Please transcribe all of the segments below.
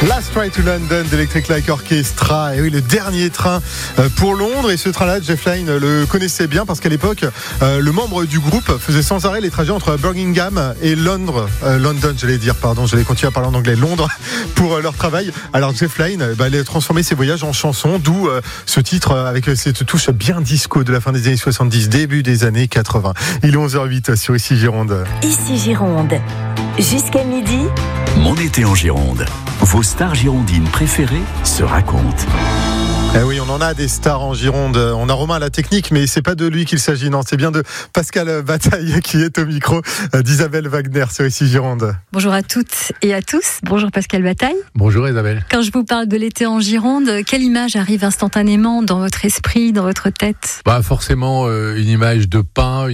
Last Train to London d'Electric Light Orchestra. Et oui, le dernier train pour Londres. Et ce train-là, Jeff Lynne le connaissait bien parce qu'à l'époque, le membre du groupe faisait sans arrêt les trajets entre Birmingham et Londres. London, j'allais continuer à parler en anglais. Londres pour leur travail. Alors Jeff Lynne, il a transformé ses voyages en chansons, d'où ce titre avec cette touche bien disco de la fin des années 70, début des années 80. Il est 11h08 sur Ici Gironde. Ici Gironde. Jusqu'à midi. Mon été en Gironde. Vos stars girondines préférées se racontent. Eh oui, on en a des stars en Gironde. On a Romain à la technique, mais c'est pas de lui qu'il s'agit. Non, c'est bien de Pascal Bataille qui est au micro d'Isabelle Wagner sur Ici Gironde. Bonjour à toutes et à tous. Bonjour Pascal Bataille. Bonjour Isabelle. Quand je vous parle de l'été en Gironde, quelle image arrive instantanément dans votre esprit, dans votre tête ? Forcément une image de pin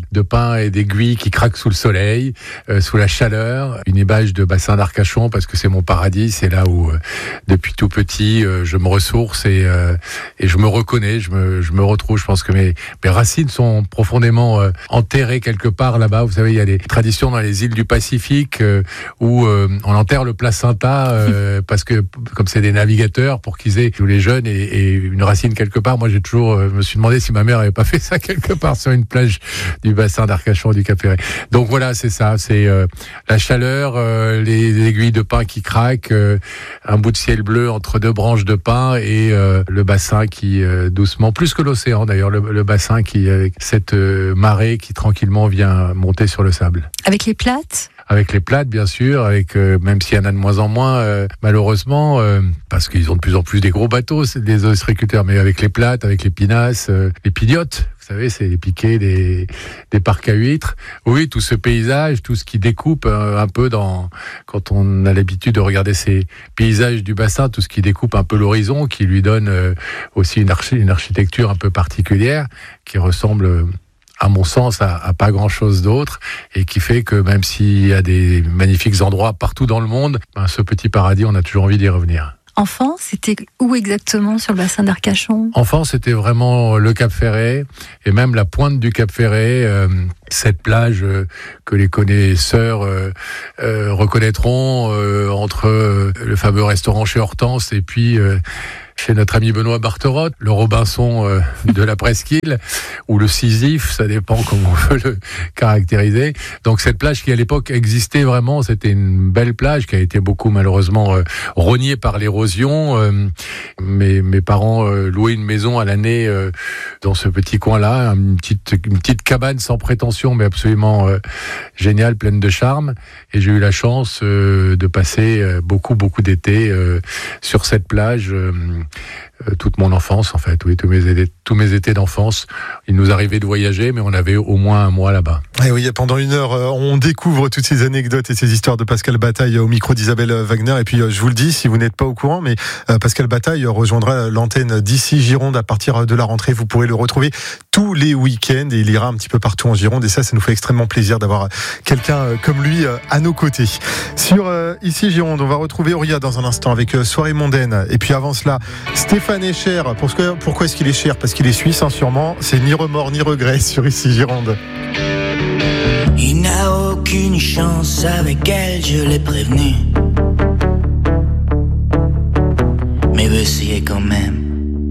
et d'aiguilles qui craquent sous le soleil, sous la chaleur. Une image de bassin d'Arcachon parce que c'est mon paradis. C'est là où depuis tout petit je me ressource et je me reconnais, je me retrouve. Je pense que mes racines sont profondément enterrées quelque part là-bas. Vous savez, il y a des traditions dans les îles du Pacifique où on enterre le placenta parce que comme c'est des navigateurs, pour qu'ils aient tous les jeunes et une racine quelque part. Moi, j'ai toujours me suis demandé si ma mère avait pas fait ça quelque part sur une plage du bassin d'Arcachon, du Cap-Ferret. Donc voilà, c'est ça, c'est la chaleur, les aiguilles de pin qui craquent, un bout de ciel bleu entre deux branches de pin et le bassin qui doucement, plus que l'océan d'ailleurs, le bassin qui avec cette marée qui tranquillement vient monter sur le sable. Avec les plates ? Avec les plates, bien sûr, avec même s'il y en a de moins en moins, malheureusement, parce qu'ils ont de plus en plus des gros bateaux, c'est des ostréiculteurs, mais avec les plates, avec les pinasses, les pignottes. Vous savez, c'est les piquets des parcs à huîtres. Oui, tout ce paysage, tout ce qui découpe un peu quand on a l'habitude de regarder ces paysages du bassin, tout ce qui découpe un peu l'horizon, qui lui donne aussi une architecture un peu particulière, qui ressemble, à mon sens, à pas grand-chose d'autre, et qui fait que même s'il y a des magnifiques endroits partout dans le monde, ce petit paradis, on a toujours envie d'y revenir. Enfant, c'était où exactement sur le bassin d'Arcachon ? Enfant, c'était vraiment le Cap-Ferret et même la pointe du Cap-Ferret, cette plage que les connaisseurs reconnaîtront entre le fameux restaurant chez Hortense et puis chez notre ami Benoît Barterotte, le Robinson de la Presqu'île, ou le Sisyphe, ça dépend comment on veut le caractériser. Donc cette plage qui à l'époque existait vraiment, c'était une belle plage qui a été beaucoup malheureusement rognée par l'érosion. Mes parents louaient une maison à l'année dans ce petit coin-là, une petite cabane sans prétention, mais absolument géniale, pleine de charme. Et j'ai eu la chance de passer beaucoup d'été sur cette plage. Toute mon enfance, en fait, oui, tous mes étés d'enfance. Il nous arrivait de voyager, mais on avait au moins un mois là-bas. Et oui, pendant une heure, on découvre toutes ces anecdotes et ces histoires de Pascal Bataille au micro d'Isabelle Wagner. Et puis, je vous le dis, si vous n'êtes pas au courant, mais Pascal Bataille rejoindra l'antenne d'Ici Gironde à partir de la rentrée. Vous pourrez le retrouver tous les week-ends et il ira un petit peu partout en Gironde. Et ça nous fait extrêmement plaisir d'avoir quelqu'un comme lui à nos côtés. Sur Ici Gironde, on va retrouver Auria dans un instant avec Soirée mondaine. Et puis avant cela, Stéphane Escher. Pourquoi est-ce qu'il est cher ? Parce qu'il est suisse, sûrement. C'est ni remords ni regrets sur Ici Gironde. Il n'a aucune chance avec elle, je l'ai prévenu. Mais veut essayer quand même.